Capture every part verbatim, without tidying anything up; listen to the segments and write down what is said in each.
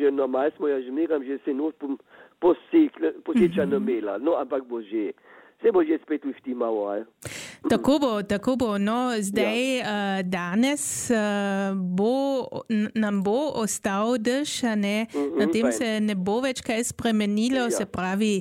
že normal smo ja že miram, že se nos posečano mela, no, ampak bo že, se bo že spet uštimalo, aj. Tako bo, tako bo. No, zdaj ja. uh, danes uh, bo, nam bo ostal dež, a ne? Mm-hmm, na tem fajn. Se ne bo več kaj spremenilo, ja. Se pravi,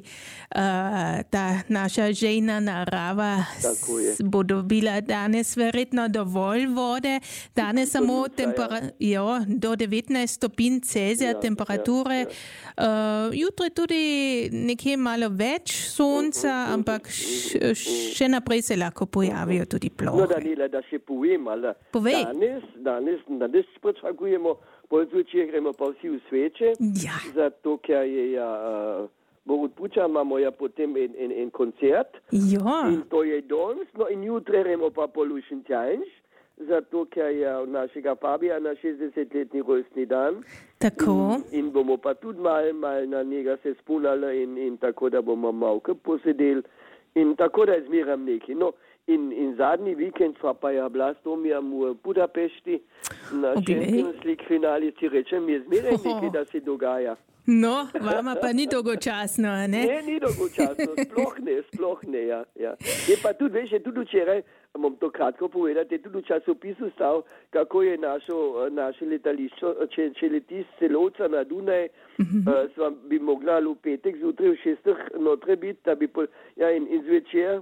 uh, ta naša žejna narava s, bo dobila danes verjetno dovolj vode. Danes samo tempera- ja. Jo, do devetnajst stopinj Celzija ja, temperature. Ja, ja. Uh, jutri tudi nekje malo več sonca, mm-hmm, ampak mm-hmm, š, še naprej se lahko pojavijo tudi plohe. No, Daniela, da še povem, ali danes, danes, danes pričakujemo, bolj zvečer gremo pa vsi v sveče, ja. Zato, ker je ja, bo odpuča, imamo ja potem en, en, en koncert, ja. In to je danes, no in jutri gremo pa polušen tjanž, zato, ker je našega Fabija na šestdesetletni rojstni dan. Tako. In, in bomo pa tudi mal, mal na njega se spunali in, in tako, da bomo malke posedeli. In tako da izmeram neki. No, in, in zadnji vikend sva pa ja bila s Tomijem v Budapešti na Champions League finali, si rečem, je zmeraj nekaj, da se dogaja. No, vama pa ni dolgočasno, ne? Ne, ni dolgočasno, sploh ne, sploh ne, ja. ja. Je pa tudi, veš, je tudi včeraj, bom to kratko povedati, je tudi v časopisu stav, kako je našo, naše letališče, če, če leti z Celovca na Dunaj, mm-hmm. uh, sva bi mogla v petek zjutraj v šestih notre biti, da bi pol, ja, in, in zvečer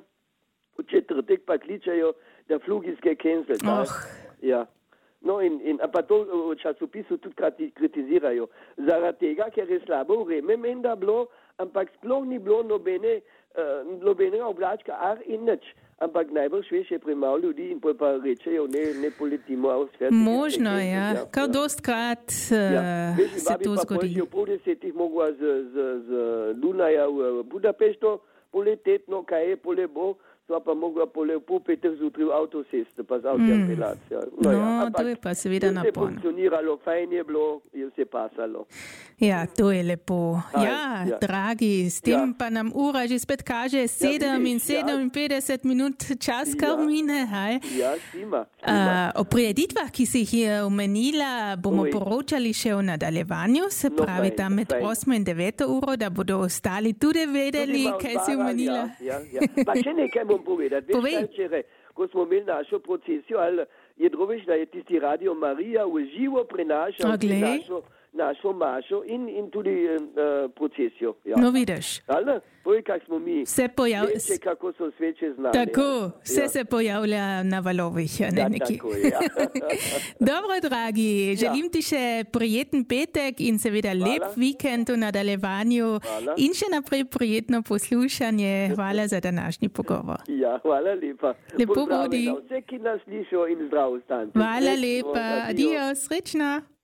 v četrtek pa kličajo, da flug is cancelled. Oh. Ja. No, in, in, pa to v časopisu tudi kritizirajo. Zaradi tega, ker je slabo vreme menda bilo, ampak sploh ni bilo nobene, uh, nobenega oblačka ar in nič. Ampak najbolj veš je premalo ljudi in pa rečejo, ne, ne poletimo v svet. Možno, ne, ja. ja. Kar ja. Dostkrat uh, ja. Veš, se to zgodi. Veš, pa pol desetih mogla z, z, z Dunaja v Budapeštu poleteti, no kaj je, pole bo. Sva pa mogla pole v pol petih zjutraj v avto sesti, pa z avto apelacijo. Mm. No, no ja, to je pa seveda naporno. Vse funkcioniralo, fajn je bilo, je vse pasalo. Ja, to je lepo. Aj, ja, ja, dragi, s tem ja. Pa nam ura že spet kaže sedem in sedeminpetdeset minut čas, kar ja. Mine. Haj. Ja, štima. Uh, o prijeditvah, ki si jih omenila, bomo Oj. Poročali še v nadaljevanju, se no, pravi fajn, tam med fajn. osmo in deveto uro, da bodo ostali tudi vedeli, tudi kaj si omenila. Ja, ja, ja. Pa še nekaj bom povedati. Veš, včeraj, ko smo imeli našo procesijo, ali je drobiš, da je tisti Radio Marija v živo prenašal našo, našo mašo in, in tudi uh, procesijo. Ja. No, vidiš. Ali? Povej, kak smo mi. Se pojav... Sveče, kako so sveče znane. Tako, vse ja. Se pojavlja na valovih. Ne, ja, neki. Tako je, ja. Dobro, dragi, želim ja. ti še prijeten petek in seveda Hvala. Lep vikend v nadaljevanju Hvala. In še naprej prijetno poslušanje. Hvala za današnji pogovor. Ja, hvala lepa. Lepo bodi. Vse, ki nas slišijo in zdrav ostanite. Hvala lepa. Adios, srečno.